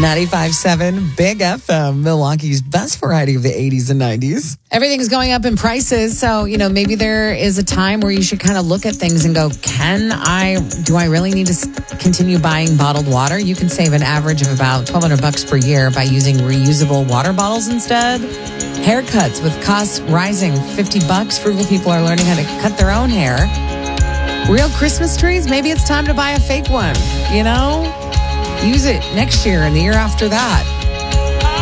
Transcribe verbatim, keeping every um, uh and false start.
ninety-five point seven Big F M, Milwaukee's best variety of the eighties and nineties. Everything's going up in prices. So, you know, maybe there is a time where you should kind of look at things and go, can I, do I really need to continue buying bottled water? You can save an average of about twelve hundred bucks per year by using reusable water bottles instead. Haircuts with costs rising fifty bucks. Frugal people are learning how to cut their own hair. Real Christmas trees, maybe it's time to buy a fake one, you know? Use it next year and the year after that.